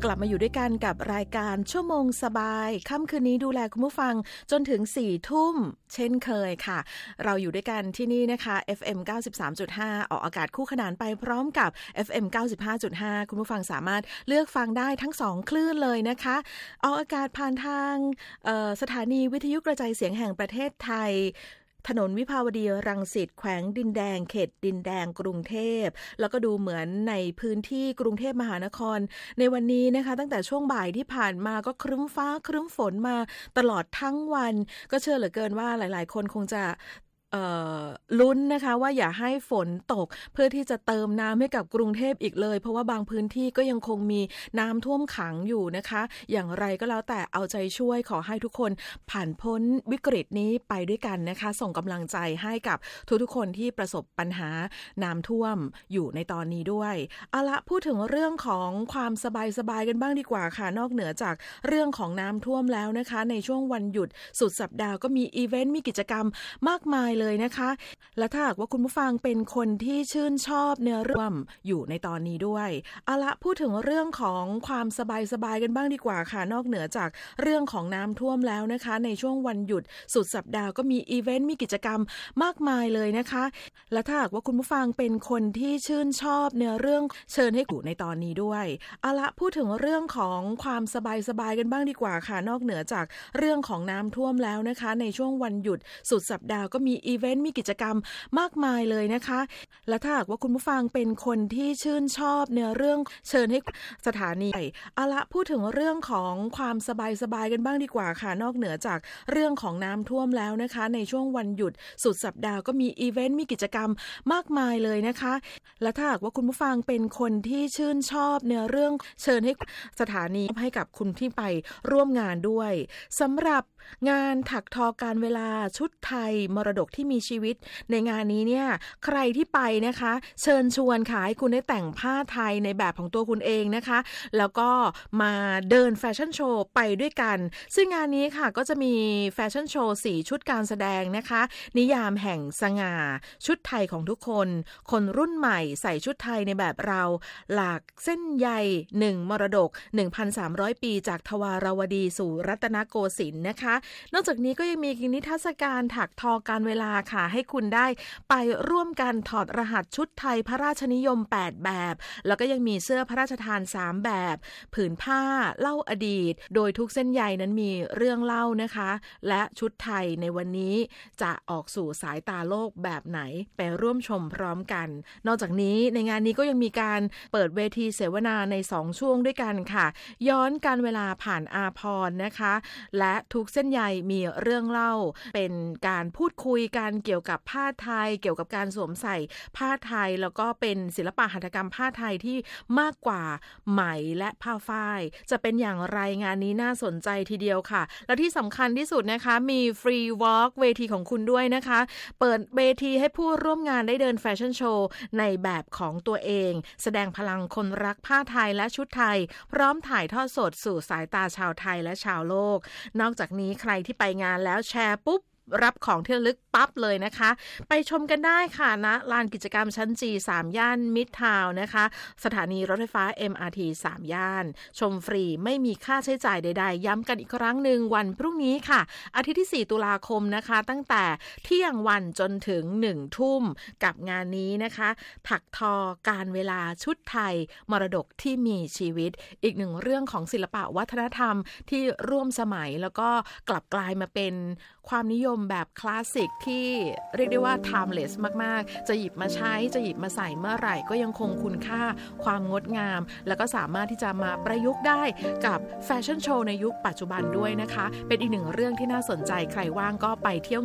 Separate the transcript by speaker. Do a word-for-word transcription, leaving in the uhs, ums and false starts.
Speaker 1: กลับมาอยู่ด้วยกันกับรายการชั่วโมงสบายค่ำคืนนี้ดูแลคุณผู้ฟังจนถึงสี่ทุ่มเช่นเคยค่ะเราอยู่ด้วยกันที่นี่นะคะ เอฟ เอ็ม เก้าสิบสามจุดห้า ออกอากาศคู่ขนานไปพร้อมกับ เอฟ เอ็ม เก้าสิบห้าจุดห้า คุณผู้ฟังสามารถเลือกฟังได้ทั้งสองคลื่นเลยนะคะออกอากาศผ่านทางสถานีวิทยุกระจายเสียงแห่งประเทศไทยถนนวิภาวดีรังสิตแขวงดินแดงเขตดินแดงกรุงเทพแล้วก็ดูเหมือนในพื้นที่กรุงเทพมหานครในวันนี้นะคะตั้งแต่ช่วงบ่ายที่ผ่านมาก็ครึ้มฟ้าครึ้มฝนมาตลอดทั้งวันก็เชื่อเหลือเกินว่าหลายๆคนคงจะลุ้นนะคะว่าอย่าให้ฝนตกเพื่อที่จะเติมน้ำให้กับกรุงเทพอีกเลยเพราะว่าบางพื้นที่ก็ยังคงมีน้ำท่วมขังอยู่นะคะอย่างไรก็แล้วแต่เอาใจช่วยขอให้ทุกคนผ่านพ้นวิกฤตนี้ไปด้วยกันนะคะส่งกำลังใจให้กับทุกๆคนที่ประสบปัญหาน้ำท่วมอยู่ในตอนนี้ด้วยเอาละพูดถึงเรื่องของความสบายๆกันบ้างดีกว่าค่ะนอกเหนือจากเรื่องของน้ำท่วมแล้วนะคะในช่วงวันหยุดสุดสัปดาห์ก็มีอีเวนต์มีกิจกรรมมากมายเลยนะคะและถ้าหากว่าคุณผู้ฟังเป็นคนที่ชื่นชอบเนื้อเรื่องอยู่ในตอนนี้ด้วยเอาละพูดถึงเรื่องของความสบายๆกันบ้างดีกว่าค่ะนอกเหนือจากเรื่องของน้ำท่วมแล้วนะคะในช่วงวันหยุดสุดสัปดาห์ก็มีอีเวนต์มีกิจกรรมมากมายเลยนะคะและถ้าหากว่าคุณผู้ฟังเป็นคนที่ชื่นชอบเนื้อเรื่องเชิญให้อยู่ในตอนนี้ด้วยเอาละพูดถึงเรื่องของความสบายๆกันบ้างดีกว่าค่ะนอกเหนือจากเรื่องของน้ำท่วมแล้วนะคะในช่วงวันหยุดสุดสัปดาห์ก็มีอีเวนต์มีกิจกรรมมากมายเลยนะคะและถ้าหากว่าคุณผู้ฟังเป็นคนที่ชื่นชอบเนื้อเรื่องเชิญให้สถานีเอาละพูดถึงเรื่องของความสบายๆกันบ้างดีกว่าค่ะนอกเหนือจากเรื่องของน้ำท่วมแล้วนะคะในช่วงวันหยุดสุดสัปดาห์ก็มีอีเวนต์มีกิจกรรมมากมายเลยนะคะและถ้าหากว่าคุณผู้ฟังเป็นคนที่ชื่นชอบเนื้อเรื่องเชิญให้สถานีให้กับคุณที่ไปร่วมงานด้วยสำหรับงานถักทอการเวลาชุดไทยมรดกที่มีชีวิตในงานนี้เนี่ยใครที่ไปนะคะเชิญชวนค่ะให้คุณได้แต่งผ้าไทยในแบบของตัวคุณเองนะคะแล้วก็มาเดินแฟชั่นโชว์ไปด้วยกันซึ่งงานนี้ค่ะก็จะมีแฟชั่นโชว์สี่ชุดการแสดงนะคะนิยามแห่งสง่าชุดไทยของทุกคนคนรุ่นใหม่ใส่ชุดไทยในแบบเราหลากเส้นใยหนึ่งมรดก หนึ่งพันสามร้อย ปีจากทวารวดีสู่รัตนโกสินทร์นะคะนอกจากนี้ก็ยังมีนิทรรศการถักทอการเวลาค่ะให้คุณได้ไปร่วมกันถอดรหัสชุดไทยพระราชนิยมแปดแบบแล้วก็ยังมีเสื้อพระราชทานสามแบบผืนผ้าเล่าอดีตโดยทุกเส้นใยนั้นมีเรื่องเล่านะคะและชุดไทยในวันนี้จะออกสู่สายตาโลกแบบไหนไปร่วมชมพร้อมกันนอกจากนี้ในงานนี้ก็ยังมีการเปิดเวทีเสวนาในสองช่วงด้วยกันค่ะย้อนการเวลาผ่านอาภรณ์นะคะและทุกเส้นใยมีเรื่องเล่าเป็นการพูดคุยกันเกี่ยวกับผ้าไทยเกี่ยวกับการสวมใส่ผ้าไทยแล้วก็เป็นศิลปะหัตถกรรมผ้าไทยที่มากกว่าไหมและผ้าฝ้ายจะเป็นอย่างไรงานนี้น่าสนใจทีเดียวค่ะและที่สำคัญที่สุดนะคะมีฟรีวอล์กเวทีของคุณด้วยนะคะเปิดเวทีให้ผู้ร่วมงานได้เดินแฟชั่นโชว์ในแบบของตัวเองแสดงพลังคนรักผ้าไทยและชุดไทยพร้อมถ่ายทอดสดสู่สายตาชาวไทยและชาวโลกนอกจากนี้ใครที่ไปงานแล้วแชร์ปุ๊บรับของที่ระลึกปั๊บเลยนะคะไปชมกันได้ค่ะณลานกิจกรรมชั้น จี สาม ย่านมิตรทาวน์นะคะสถานีรถไฟฟ้า เอ็ม อาร์ ที สาม ย่านชมฟรีไม่มีค่าใช้จ่ายใดๆย้ำกันอีกครั้งหนึ่งวันพรุ่งนี้ค่ะอาทิตย์ที่สี่ตุลาคมนะคะตั้งแต่เที่ยงวันจนถึงหนึ่งทุ่มกับงานนี้นะคะถักทอการเวลาชุดไทยมรดกที่มีชีวิตอีกหนึ่งเรื่องของศิลปะวัฒนธรรมที่ร่วมสมัยแล้วก็กลับกลายมาเป็นความนิยมแบบคลาสสิกที่เรียกได้ว่า timeless มากๆจะหยิบมาใช้จะหยิบมาใส่เมื่อไหร่ก็ยังคงคุณค่าความงดงามแล้วก็สามารถที่จะมาประยุกต์ได้กับแฟชั่นโชว์ในยุคปัจจุบันด้วยนะคะเป็นอีกหนึ่งเรื่องที่น่าสนใจใครว่างก็ไปเที่ยว